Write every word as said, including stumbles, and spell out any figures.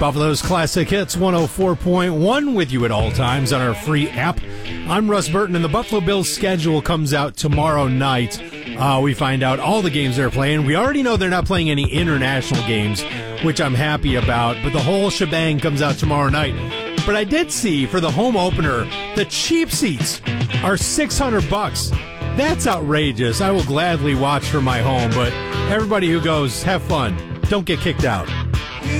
Buffalo's Classic Hits one oh four point one with you at all times on our free app. I'm Russ Burton, and the Buffalo Bills schedule comes out tomorrow night. Uh, we find out all the games they're playing. We already know they're not playing any international games, which I'm happy about, but the whole shebang comes out tomorrow night. But I did see for the home opener, the cheap seats are six hundred bucks. That's outrageous. I will gladly watch from my home, but everybody who goes, have fun. Don't get kicked out.